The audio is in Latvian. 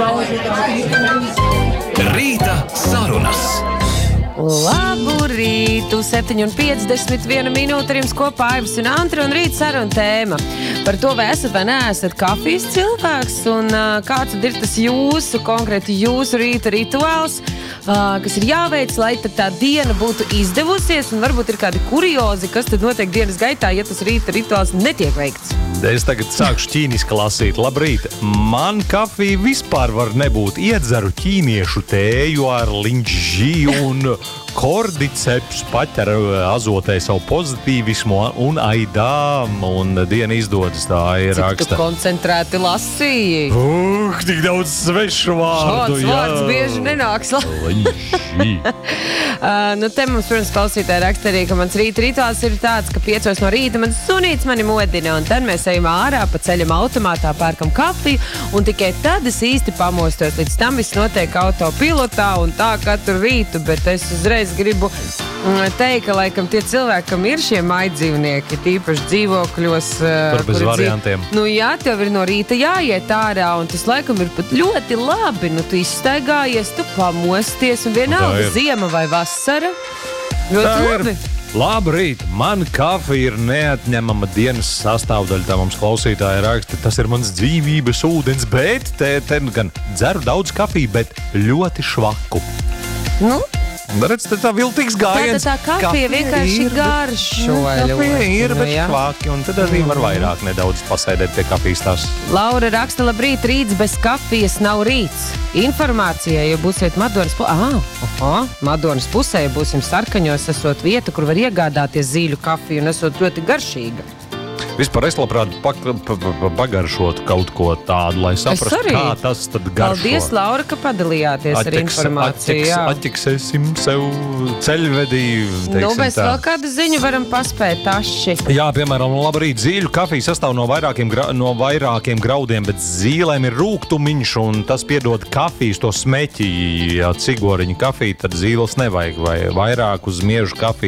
Rīta sarunas. Labu rītu, 7:51 minūte ar jums kopā Aivis un Antra un rīta saruna tēma. Par to, vai esat vai neesat kafijas cilvēks un kāds tad ir tas jūsu, konkrēti jūsu rīta rituāls, kas ir jāveic, lai tad tā diena būtu izdevusies, un varbūt ir kādi kuriozi, kas tad notiek dienas gaitā, ja tas rīta rituāls netiek veikts. Es tagad sākšu ķīniski lasīt. Labrīt! Man kafija vispār var nebūt. Iedzeru ķīniešu tēju ar linģi un kordiceps, paķer azotē savu pozitīvismu un aidām, un diena izdodas, tā ir raksta. Cik tu koncentrēti lasīji? Tik daudz svešu vārdu, šāds vārds bieži nenāks. Te mums, protams, klausītāji raksta arī, ka mans rīta rituāls ir tāds, ka 5 no rīta mans sunīts mani modina, un tad mēs ejam ārā pa ceļam automātā, pērkam kafiju, un tikai tad es īsti pamostos. Līdz tam viss notiek autopilotā un tā katru rītu, bet es uzreiz gribu teikt, ka laikam tie cilvēki, kam ir šie maidzīvnieki, tīpaši dzīvokļos, tur bez variantiem. Jā, tev ir no rīta jāiet ārā, un tas laikam ir pat ļoti labi. Tu izstaigājies, tu pamosties, un vienalga ziema vai vasara. Ļoti labi. Labrīt! Man kafija ir neatņemama dienas sastāvdaļa, tā mums klausītāja raksta. Tas ir mans dzīvības ūdens, bet te gan dzeru daudz kafiju, bet ļoti švaku. Redz, tā viltīgs gājiens. Tā kafija vienkārši garšo. Kafija ir, bet švaki, un tad arī var vairāk nedaudz pasēdēt pie kafijas tās. Laura raksta, labrīt, rīts bez kafijas nav rīts. Informācijai, ja būsiet Madonas pusē, ja būsim Sarkaņos, esot vieta, kur var iegādāties zīļu kafiju un esot ļoti garšīga. Vispār es labprāt pagaršotu kaut ko tādu, lai saprastu, kā tas tad garšo. Paldies, Laura, ka padalījāties ar informāciju. Atķeksēsim sev ceļvedī. Mēs vēl kādu ziņu varam paspēt taši. Jā, piemēram, labrīt, zīļu kafija sastāv no vairākiem graudiem, bet zīlēm ir rūgtumiņš, un tas piedod kafijas to smeķi. Ja cigoriņu kafiju, tad zīles nevajag, vai vairāk uz miežu kafiju.